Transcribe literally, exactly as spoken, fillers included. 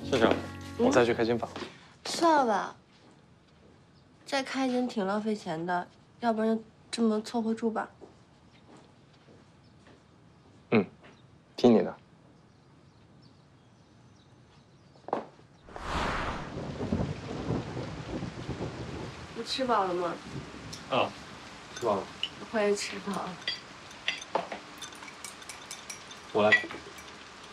市长，我再去开间房。 算了吧，再开一间挺浪费钱的，要不然就这么凑合住吧。 嗯，听你的。 你吃饱了吗？ 啊，吃饱了。 我也吃饱了。 我来。